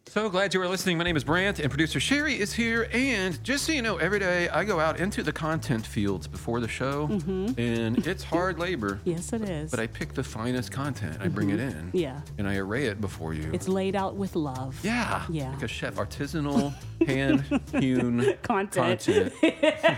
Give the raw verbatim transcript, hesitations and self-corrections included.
So glad you are listening. My name is Brant, and producer Sherry is here. And just so you know, every day I go out into the content fields before the show, mm-hmm. and it's hard labor. Yes, it is. But I pick the finest content. I bring it in. Yeah. And I array it before you. It's laid out with love. Yeah. Yeah. Like a chef, artisanal, hand-hewn Content. content.